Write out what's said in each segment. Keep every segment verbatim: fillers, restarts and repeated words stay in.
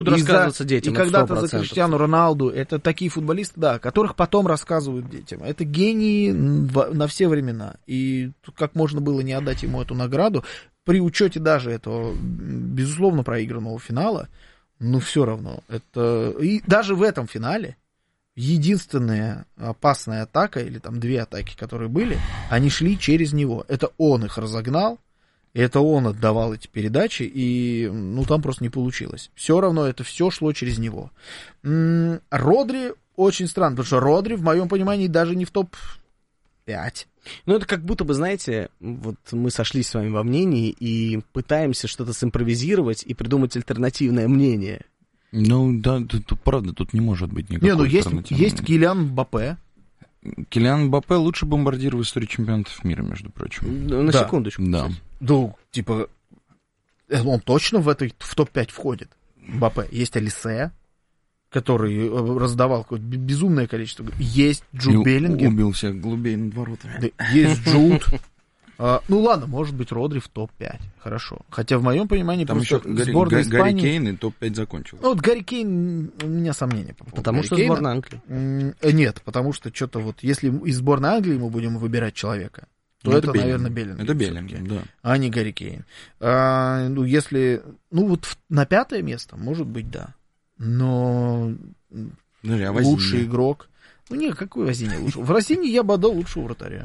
рассказываться детям. И когда-то за Криштиану Роналду, это такие футболисты, да, которых потом рассказывают детям. Это гении на все времена. И как можно было не отдать ему эту награду, при учете даже этого, безусловно, проигранного финала, но все равно. Это... И даже в этом финале единственная опасная атака, или там две атаки, которые были, они шли через него. Это он их разогнал. Это он отдавал эти передачи, и ну там просто не получилось. Все равно это все шло через него. М-м, Родри очень странно, потому что Родри, в моем понимании, даже не в топ пять. Ну, это как будто бы, знаете, вот мы сошлись с вами во мнении и пытаемся что-то симпровизировать и придумать альтернативное мнение. Ну, да, тут, правда, тут не может быть никакого. Не, ну есть, есть Килиан Мбаппе. Килиан Мбаппе лучший бомбардир в истории чемпионатов мира, между прочим. Ну, на да. секундочку. Да. Ну, типа, он точно в, этой, в топ пять входит, Мбаппе. Есть Олисе, который раздавал какое-то безумное количество. Есть Джуд Беллингем. Убил всех голубей над воротами. Да, есть Джуд. А, ну ладно, может быть, Родри в топ пять. Хорошо. Хотя в моем понимании там просто еще сборная Гарри, Испании... Гарри Кейн и топ пять закончил. Ну вот Гарри Кейн, у меня сомнения по поводу Потому Гарри что Кейна. сборная Англии. Нет, потому что что-то вот, если из сборной Англии мы будем выбирать человека, то ну, это, это наверное, Беллингем. Это Беллингем, да. А не Гарри Кейн. А, ну, если... Ну, вот в, на пятое место, может быть, да. Но Подожди, а лучший игрок... Ну, нет, какой Возинья лучше? В России я бы отдал лучшего вратаря.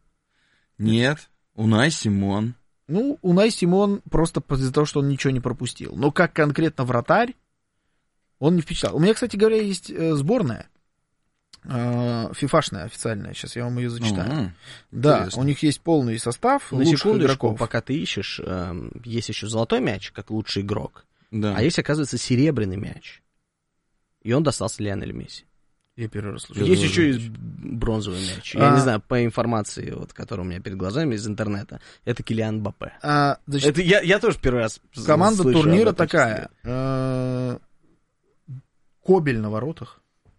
Нет, Унай Симон. Ну, Унай Симон просто из-за того, что он ничего не пропустил. Но как конкретно вратарь, он не впечатлял. У меня, кстати говоря, есть сборная. Фифашная официальная, сейчас я вам ее зачитаю. Uh-huh. Да, Интересно. У них есть полный состав На лучших секундочку, игроков. пока ты ищешь, э, есть еще золотой мяч, как лучший игрок, Да. а есть, оказывается, серебряный мяч. И он достался Лионелю Месси. Я первый раз слышу. Есть еще и бронзовый мяч. А... Я не знаю, по информации, вот, которая у меня перед глазами из интернета, это Килиан Мбаппе. А, значит, это я, я тоже первый раз команда слышу турнира об этом, такая. Э, Кобель на воротах.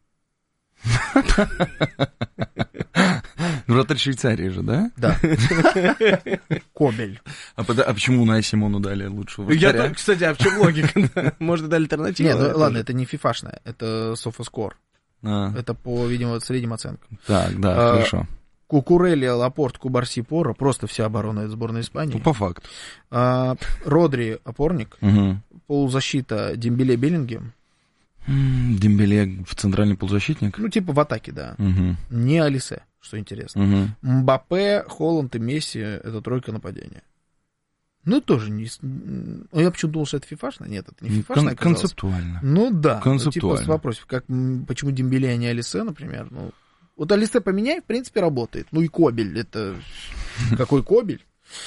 Вратарь Швейцарии же, да? Да. Кобель. А, под... а почему Унай Симону дали лучшего вратаря? Я, кстати, а в чем логика? Может, это альтернатива? Нет, ну, ладно, это не фифашная, это Софоскор. А. Это по, видимо, средним оценкам. Так, да, а, хорошо. Кукурелли, Лапорт, Кубарси, Порро, просто вся оборона сборной Испании. Ну, по факту. А, Родри, опорник, угу. полузащита Дембеле, Беллингем. Дембеле в центральный полузащитник? Ну, типа в атаке, да. Угу. Не Олисе, что интересно. Угу. Мбаппе, Холланд и Месси — это тройка нападения. Ну, тоже не... Я почему-то думал, что это фифашная. Нет, это не фифашная, Кон- Концептуально. Ну, да. Концептуально. Ну, типа с вопросом, как, почему Дембеле, а не Олисе, например. Ну, вот Олисе поменяй, в принципе, работает. Ну, и Кобель. Это... Какой Кобель?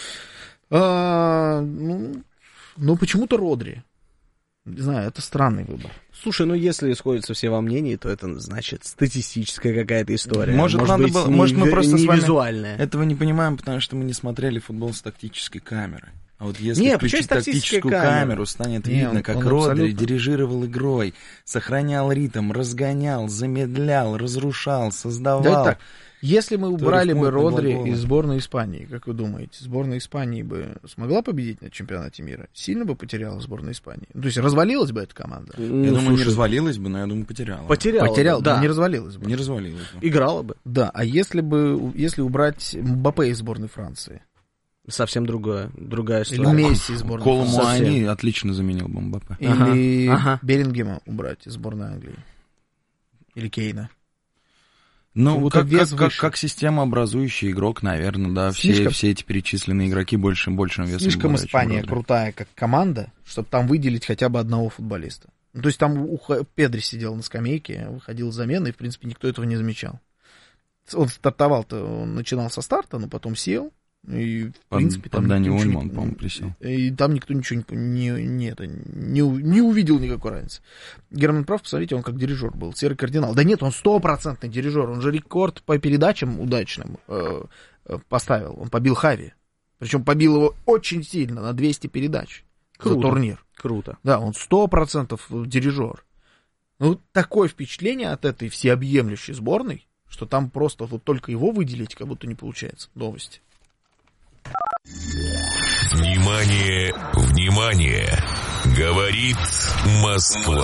А, ну, ну, почему-то Родри. Не знаю, это странный выбор. Слушай, ну если сходятся все во мнении, то это значит статистическая какая-то история. Может, может надо быть, было, не, может мы просто не с вами визуальная. этого не понимаем, потому что мы не смотрели футбол с тактической камеры. А вот если не, включить тактическую камера? камеру, станет не, видно, он, как он Родри абсолютно... дирижировал игрой, сохранял ритм, разгонял, замедлял, разрушал, создавал. Да, так. Если мы убрали бы Родри глаголы. из сборной Испании, как вы думаете, сборная Испании бы смогла победить на чемпионате мира? Сильно бы потеряла сборная Испании? То есть развалилась бы эта команда? Я ну, думаю, слушай, не развалилась бы, но я думаю, потеряла. Потеряла, Потеряла, да. но не развалилась бы. Не развалилась бы. Играла бы. Да, а если бы, если убрать Мбаппе из сборной Франции? Совсем другое, другая история. Или Месси из сборной Колу Франции? Муани отлично заменил бы Мбаппе. Или Ага, ага. Беллингема убрать из сборной Англии? Или Кейна? Ну, Вот как, вес как, как, выше. как системообразующий игрок, наверное, да. Все, Слишком- все эти перечисленные игроки больше, большим весом. Слишком обладают, чем Испания Родри. крутая как команда, чтобы там выделить хотя бы одного футболиста. Ну, то есть там у Х- Педри сидел на скамейке, выходил с замены, и, в принципе, никто этого не замечал. Он стартовал-то, он начинал со старта, но потом сел, и, в Под, принципе, там под Дани никто ничего Ольман, не- по-моему, присел. И там никто ничего не, не, не, это, не, у- не увидел никакой разницы. Герман прав, посмотрите, он как дирижер был, серый кардинал. Да нет, он стопроцентный дирижер, он же рекорд по передачам удачным э, э, поставил, он побил Хави. Причем побил его очень сильно, на двести передач Круто. за турнир. Круто. Да, он сто процентов дирижер. Ну, такое впечатление от этой всеобъемлющей сборной, что там просто вот только его выделить как будто не получается. Новости. Внимание, внимание! Говорит Москва.